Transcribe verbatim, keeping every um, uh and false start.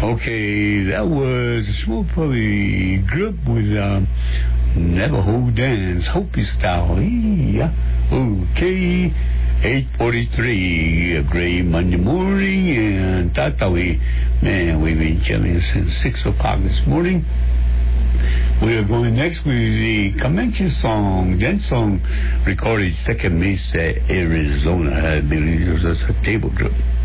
Okay, that was a small puppy group with um, Navajo Dance, Hopi style. Yeah. Okay, eight forty-three, a gray Monday morning, and Tatawi. Man, we've been chilling since six o'clock this morning. We are going next with the Comanche song, dance song, recorded Second Mesa, Arizona. I believe it was a table group.